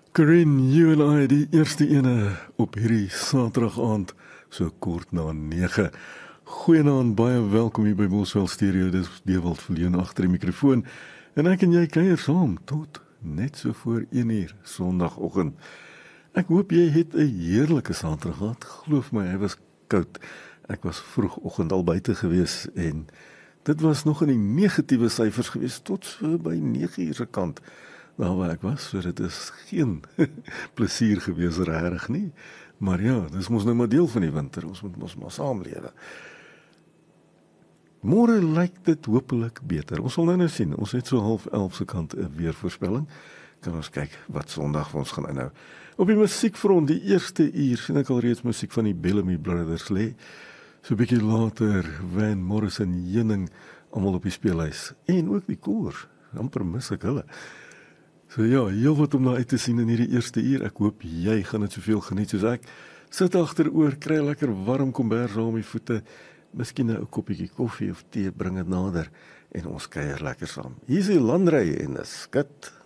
Corinne, you en I, die eerste ene op hierdie Saterdag aand, so kort na 9. Goeienaand, baie welkom hier by Boswel Stereo, dis Dewald Viljoen agter die mikrofoon, en ek en jy kuier saam tot net so voor 1 uur, Sondagoggend. Ek hoop jy het 'n heerlike Saterdag gehad, geloof my, hy was koud. Ek was vroegoggend al buite gewees en dit was nog in die negatiewe syfers gewees tot so by 9 uur se kant. Daar waar ek was, so dit is geen plesier gewees regtig nie. Maar ja, dis mos nou maar deel van die winter, ons moet mos maar saamlewe. Môre lyk dit hopelik beter. Ons sal nou sien, ons het so 10:30 se kant 'n weervoorspelling. Kan ons kyk wat Sondag vir ons gaan inhou. Op die musiekfront, die eerste uur, sien ek al reeds musiek van die Bellamy Brothers lê. So 'n bietjie later, Van Morrison, Heuning, almal op die speellys. En ook die koor, amper mis ek hulle. So ja, heel wat om na uit te sien in hierdie eerste uur. Ek hoop jy gaan dit soveel geniet soos ek. Sit agteroor, kry lekker warm kombers om die voete, miskien nou 'n koppietjie koffie of tee, bring dit nader en ons kuier lekker saam. Hier is die Landry en 'n skit.